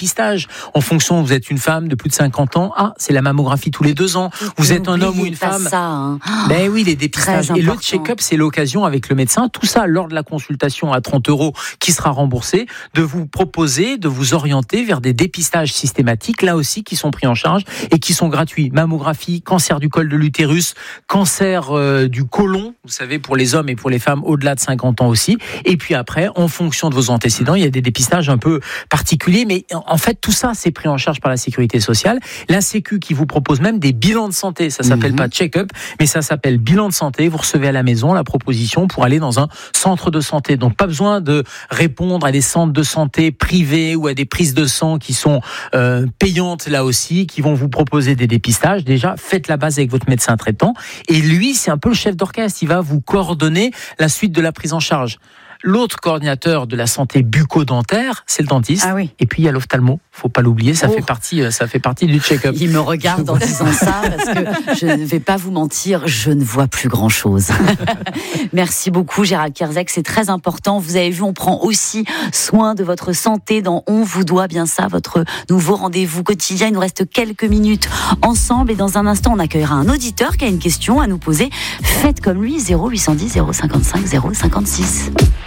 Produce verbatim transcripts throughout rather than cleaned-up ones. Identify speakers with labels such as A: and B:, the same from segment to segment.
A: dépistages. En fonction, vous êtes une femme de plus de cinquante ans, ah, c'est la mammographie tous les deux ans. Vous êtes un homme ou une femme.
B: Ça, hein.
A: Ben oui, les dépistages. Et le check-up, c'est l'occasion avec le médecin, tout ça lors de la consultation à trente euros qui sera remboursée, de vous proposer, de vous orienter vers des dépistages systématiques, là aussi, qui sont pris en charge et qui sont gratuits. Mammographie, cancer du col de l'utérus, cancer euh, du côlon, vous savez, pour les hommes et pour les femmes au-delà de cinquante ans aussi. Et puis après, en fonction de vos antécédents, il y a des dépistages un peu particuliers, mais en fait, tout ça, c'est pris en charge par la Sécurité sociale. La Sécu qui vous propose même des bilans de santé. Ça s'appelle mmh. pas check-up, mais ça s'appelle bilan de santé. Vous recevez à la maison la proposition pour aller dans un centre de santé. Donc, pas besoin de répondre à des centres de santé privés ou à des prises de sang qui sont euh, payantes là aussi, qui vont vous proposer des dépistages. Déjà, faites la base avec votre médecin traitant. Et lui, c'est un peu le chef d'orchestre. Il va vous coordonner la suite de la prise en charge. L'autre coordinateur de la santé bucco-dentaire, c'est le dentiste.
B: Ah oui.
A: Et puis il y a l'ophtalmo. Faut pas l'oublier, ça
B: oh.
A: fait partie, ça fait partie du check-up.
B: Il me regarde en disant ça parce que je ne vais pas vous mentir, je ne vois plus grand-chose. Merci beaucoup Gérald Kierzek, c'est très important. Vous avez vu, on prend aussi soin de votre santé dans On vous doit bien ça, votre nouveau rendez-vous quotidien. Il nous reste quelques minutes ensemble et dans un instant, on accueillera un auditeur qui a une question à nous poser. Faites comme lui, zéro huit cent dix zéro cinquante-cinq zéro cinquante-six.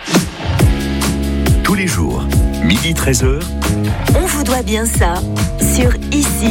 C: Tous les jours, midi treize heures.
D: On vous doit bien ça, sur Ici.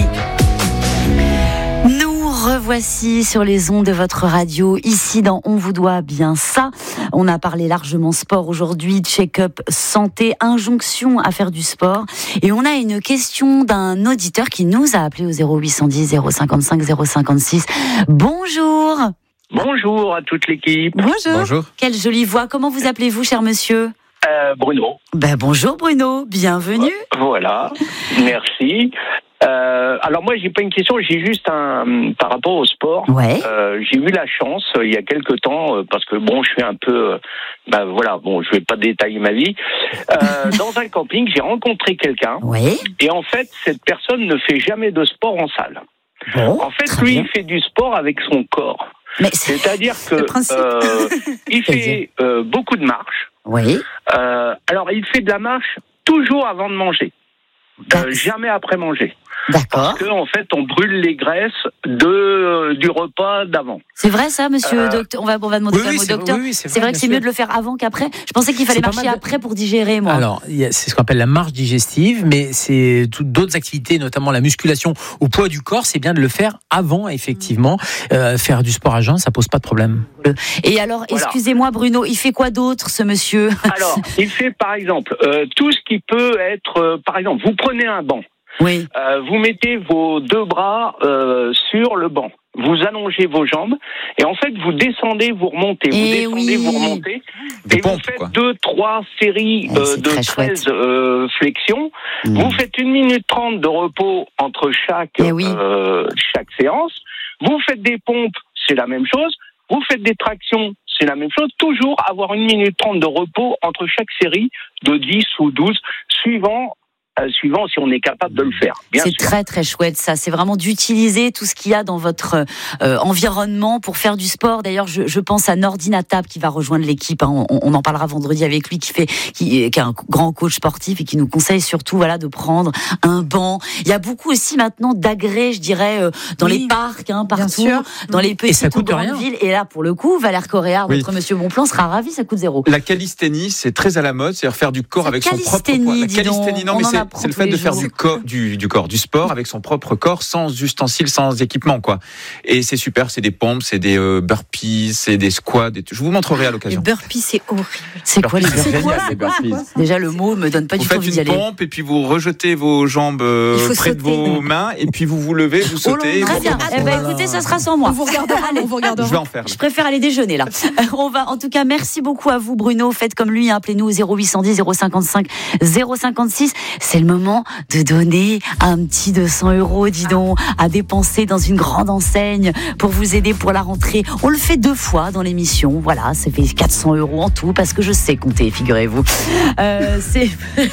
B: Nous revoici sur les ondes de votre radio, ici dans On vous doit bien ça. On a parlé largement sport aujourd'hui, check-up santé, injonction à faire du sport. Et on a une question d'un auditeur qui nous a appelé au zéro huit cent dix zéro cinquante-cinq zéro cinquante-six. Bonjour.
E: Bonjour à toute l'équipe.
B: Bonjour.
A: Bonjour.
B: Quelle jolie voix. Comment vous appelez-vous, cher monsieur ?
E: Euh, Bruno.
B: Ben bonjour Bruno, bienvenue.
E: Voilà, merci. Euh, alors moi j'ai pas une question, j'ai juste un par rapport au sport.
B: Ouais.
E: Euh, j'ai eu la chance euh, il y a quelque temps euh, parce que bon je suis un peu, euh, ben voilà bon je vais pas détailler ma vie. Euh, dans un camping j'ai rencontré quelqu'un.
B: Ouais.
E: Et en fait cette personne ne fait jamais de sport en salle.
B: Bon,
E: en fait lui bien. Il fait du sport avec son corps.
B: Mais c'est...
E: C'est-à-dire que euh, il fait euh, beaucoup de marches.
B: Oui.
E: Euh, alors, il fait de la marche toujours avant de manger, euh, jamais après manger.
B: D'accord.
E: Parce qu'en en fait, on brûle les graisses de, euh, du repas d'avant.
B: C'est vrai ça, monsieur
E: euh,
B: docteur. On va, on va demander
A: oui,
B: quand même
A: oui,
B: au docteur.
A: Oui, oui, c'est vrai,
B: c'est vrai que c'est
A: sûr.
B: mieux de le faire avant qu'après. Je pensais qu'il fallait
A: c'est
B: marcher
A: de...
B: après pour digérer, moi.
A: Alors, c'est ce qu'on appelle la marche digestive, mais c'est toutes d'autres activités, notamment la musculation au poids du corps. C'est bien de le faire avant, effectivement. Euh, faire du sport à jeun, ça pose pas de problème.
B: Et alors, voilà. Excusez-moi, Bruno, il fait quoi d'autre, ce monsieur ?
E: Alors, il fait par exemple euh, tout ce qui peut être, euh, par exemple, vous prenez un banc.
B: Oui.
E: Euh, vous mettez vos deux bras euh, sur le banc. Vous allongez vos jambes et en fait vous descendez, vous remontez, vous
B: et
E: descendez,
B: oui.
E: vous remontez
C: Des
E: et
C: pompes,
E: vous faites
C: quoi.
E: deux, trois séries euh, de treize euh, flexions. Mmh. Vous faites une minute trente de repos entre chaque
B: oui.
E: euh, chaque séance. Vous faites des pompes, c'est la même chose. Vous faites des tractions, c'est la même chose. Toujours avoir une minute trente de repos entre chaque série de dix ou douze, suivant. Euh, suivant si on est capable de le faire. Bien
B: c'est
E: sûr.
B: très très chouette ça, c'est vraiment d'utiliser tout ce qu'il y a dans votre euh, environnement pour faire du sport. D'ailleurs je, je pense à Nordine Attab qui va rejoindre l'équipe, hein. on, on en parlera vendredi avec lui, qui fait qui, qui est un grand coach sportif et qui nous conseille surtout voilà, de prendre un banc. Il y a beaucoup aussi maintenant d'agrès, je dirais, euh, dans oui, les parcs, hein, partout, dans les petites ou grandes villes. Et là pour le coup, Valère Coréard, oui. notre monsieur Bonplan, sera ravi, ça coûte zéro.
F: La calisthénie, c'est très à la mode, c'est-à-dire faire du corps
B: c'est
F: avec son propre poids. La calisthénie, non mais c'est C'est le fait de faire du, corps, du, du corps, du sport avec son propre corps, sans ustensiles, sans équipement, quoi. Et c'est super, c'est des pompes, c'est des euh, burpees, c'est des squats. Des... Je vous montrerai à l'occasion.
B: Les burpees, c'est horrible. C'est quoi les burpees,
F: génial, les burpees.
B: Déjà, le mot me donne pas
F: vous
B: du tout envie d'y aller.
F: Vous faites une pompe et puis vous rejetez vos jambes euh, près sauter. de vos mains et puis vous vous levez, vous sautez.
B: Oh là, très bien. Eh ben, écoutez, ça sera sans moi.
G: On vous regardera. Allez, on vous regardera.
F: Je vais en faire. Là.
B: Je préfère aller déjeuner là. On va, en tout cas, merci beaucoup à vous, Bruno. Faites comme lui, appelez-nous au zéro huit cent dix zéro cinquante-cinq zéro cinquante-six. C'est le moment de donner un petit deux cents euros, dis donc, à dépenser dans une grande enseigne pour vous aider pour la rentrée. On le fait deux fois dans l'émission. Voilà, ça fait quatre cents euros en tout parce que je sais compter, figurez-vous. Euh, c'est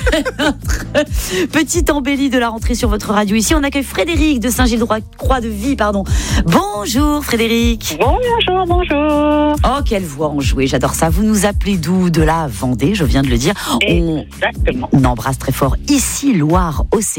B: notre petite embellie de la rentrée sur votre radio. Ici, on accueille Frédéric de Saint-Gilles-Croix-de-Vie, pardon. Bonjour Frédéric.
H: Bonjour, bonjour.
B: Oh, quelle voix enjouée, j'adore ça. Vous nous appelez d'où ? De la Vendée, je viens de le dire.
H: Exactement.
B: On embrasse très fort ici, Loire-Océan.